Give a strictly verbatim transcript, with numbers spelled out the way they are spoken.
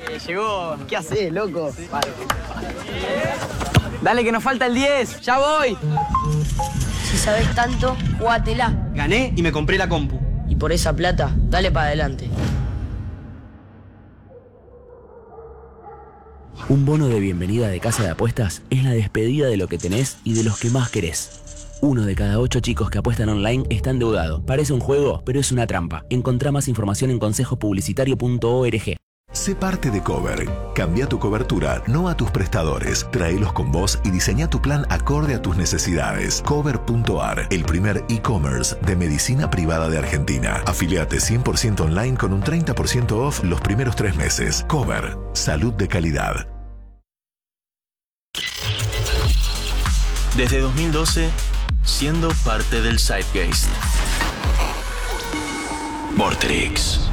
Eh, llegó. ¿Qué haces, loco? Sí. Vale. Dale, que nos falta el diez. ¡Ya voy! Si sabes tanto, jugátela. Gané y me compré la compu. Y por esa plata, dale para adelante. Un bono de bienvenida de Casa de Apuestas es la despedida de lo que tenés y de los que más querés. Uno de cada ocho chicos que apuestan online está endeudado. Parece un juego, pero es una trampa. Encontrá más información en consejo publicitario punto org. Sé parte de Cover. Cambia tu cobertura, no a tus prestadores. Tráelos con vos y diseña tu plan acorde a tus necesidades. Cover punto ar, el primer e-commerce de medicina privada de Argentina. Afiliate cien por ciento online con un treinta por ciento off los primeros tres meses. Cover. Salud de calidad. Desde dos mil doce, siendo parte del Zeitgeist. Vorterix.